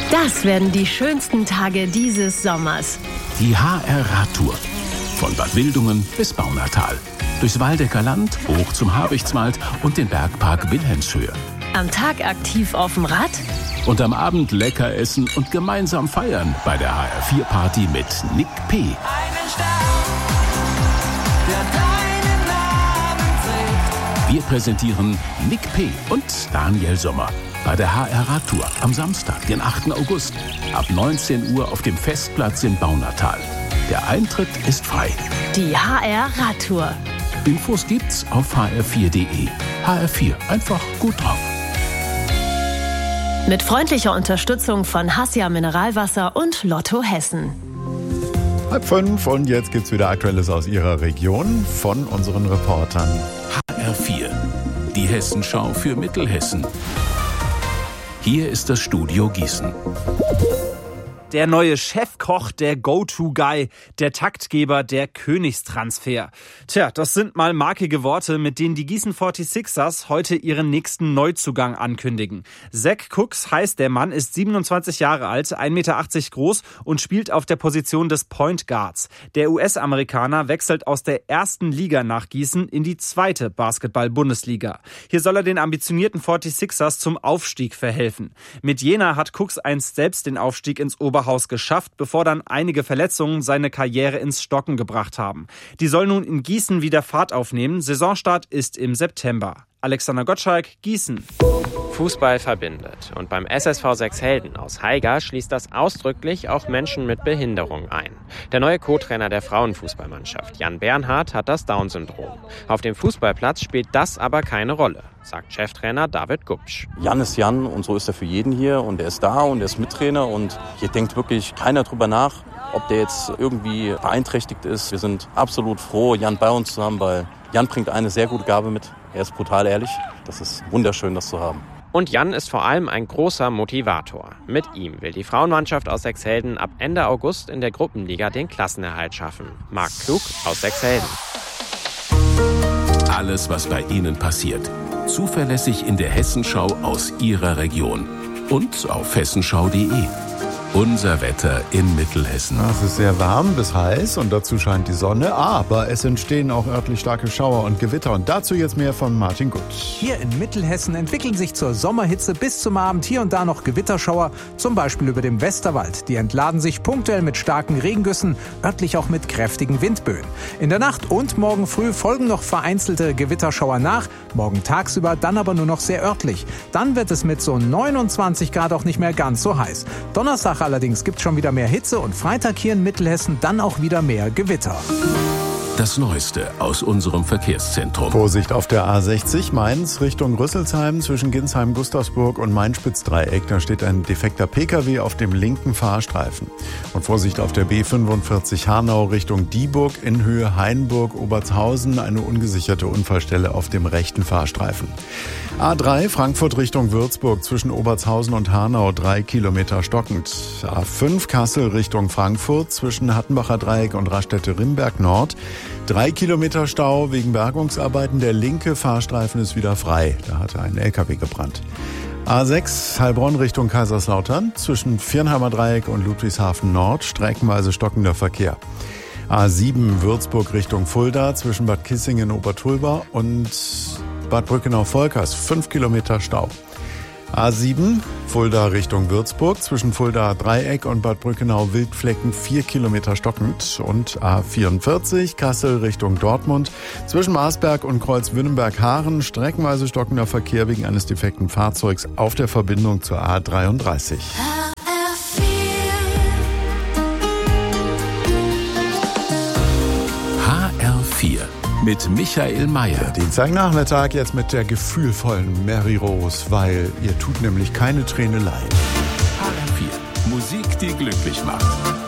Das werden die schönsten Tage dieses Sommers. Die HR-Radtour. Von Bad Wildungen bis Baunatal. Durchs Waldecker Land, hoch zum Habichtswald und den Bergpark Wilhelmshöhe. Am Tag aktiv auf dem Rad. Und am Abend lecker essen und gemeinsam feiern bei der HR4-Party mit Nick P. Einen Stern, der deinen Namen trägt. Wir präsentieren Nick P. und Daniel Sommer bei der HR-Radtour am Samstag, den 8. August, ab 19 Uhr auf dem Festplatz in Baunatal. Der Eintritt ist frei. Die HR-Radtour. Infos gibt's auf hr4.de. HR4, einfach gut drauf. Mit freundlicher Unterstützung von Hassia Mineralwasser und Lotto Hessen. 4:30 und jetzt gibt's wieder Aktuelles aus Ihrer Region von unseren Reportern. HR4, die Hessenschau für Mittelhessen. Hier ist das Studio Gießen. Der neue Chefkoch, der Go-To-Guy, der Taktgeber, der Königstransfer. Tja, das sind mal markige Worte, mit denen die Gießen 46ers heute ihren nächsten Neuzugang ankündigen. Zach Cooks heißt der Mann, ist 27 Jahre alt, 1,80 Meter groß und spielt auf der Position des Point Guards. Der US-Amerikaner wechselt aus der ersten Liga nach Gießen in die zweite Basketball-Bundesliga. Hier soll er den ambitionierten 46ers zum Aufstieg verhelfen. Mit Jena hat Cooks einst selbst den Aufstieg ins Oberhaus geschafft, bevor dann einige Verletzungen seine Karriere ins Stocken gebracht haben. Die soll nun in Gießen wieder Fahrt aufnehmen. Saisonstart ist im September. Alexander Gottschalk, Gießen. Fußball verbindet. Und beim SSV Sechshelden aus Haiger schließt das ausdrücklich auch Menschen mit Behinderung ein. Der neue Co-Trainer der Frauenfußballmannschaft, Jan Bernhard, hat das Down-Syndrom. Auf dem Fußballplatz spielt das aber keine Rolle, sagt Cheftrainer David Gubsch. Jan ist Jan und so ist er für jeden hier und er ist da und er ist Mittrainer und hier denkt wirklich keiner drüber nach, ob der jetzt irgendwie beeinträchtigt ist. Wir sind absolut froh, Jan bei uns zu haben, weil Jan bringt eine sehr gute Gabe mit. Er ist brutal ehrlich. Das ist wunderschön, das zu haben. Und Jan ist vor allem ein großer Motivator. Mit ihm will die Frauenmannschaft aus Sechshelden ab Ende August in der Gruppenliga den Klassenerhalt schaffen. Marc Klug aus Sechshelden. Alles, was bei Ihnen passiert. Zuverlässig in der Hessenschau aus Ihrer Region. Und auf hessenschau.de. Unser Wetter in Mittelhessen. Es ist sehr warm bis heiß und dazu scheint die Sonne, aber es entstehen auch örtlich starke Schauer und Gewitter. Und dazu jetzt mehr von Martin Gut. Hier in Mittelhessen entwickeln sich zur Sommerhitze bis zum Abend hier und da noch Gewitterschauer, zum Beispiel über dem Westerwald. Die entladen sich punktuell mit starken Regengüssen, örtlich auch mit kräftigen Windböen. In der Nacht und morgen früh folgen noch vereinzelte Gewitterschauer nach, morgen tagsüber dann aber nur noch sehr örtlich. Dann wird es mit so 29 Grad auch nicht mehr ganz so heiß. Donnerstag allerdings gibt es schon wieder mehr Hitze und Freitag hier in Mittelhessen dann auch wieder mehr Gewitter. Das Neueste aus unserem Verkehrszentrum. Vorsicht auf der A60 Mainz Richtung Rüsselsheim zwischen Ginsheim, Gustavsburg und Main-Spitz-Dreieck. Da steht ein defekter Pkw auf dem linken Fahrstreifen. Und Vorsicht auf der B45 Hanau Richtung Dieburg in Höhe Hainburg, Obertshausen. Eine ungesicherte Unfallstelle auf dem rechten Fahrstreifen. A3 Frankfurt Richtung Würzburg zwischen Obertshausen und Hanau 3 Kilometer stockend. A5 Kassel Richtung Frankfurt zwischen Hattenbacher Dreieck und Raststätte-Rimberg Nord. 3 Kilometer Stau wegen Bergungsarbeiten. Der linke Fahrstreifen ist wieder frei. Da hatte ein LKW gebrannt. A6 Heilbronn Richtung Kaiserslautern zwischen Viernheimer Dreieck und Ludwigshafen Nord. Streckenweise stockender Verkehr. A7 Würzburg Richtung Fulda zwischen Bad Kissingen, Obertulba und Bad Brückenau-Volkers 5 Kilometer Stau. A7 Fulda Richtung Würzburg zwischen Fulda Dreieck und Bad Brückenau Wildflecken 4 Kilometer stockend. Und A44 Kassel Richtung Dortmund zwischen Marsberg und Kreuz-Wünnenberg-Haaren streckenweise stockender Verkehr wegen eines defekten Fahrzeugs auf der Verbindung zur A33. HR4 mit Michael Mayer. Dienstagnachmittag jetzt mit der gefühlvollen Mary Rose, weil ihr tut nämlich keine Träne leid. HR4, Musik, die glücklich macht.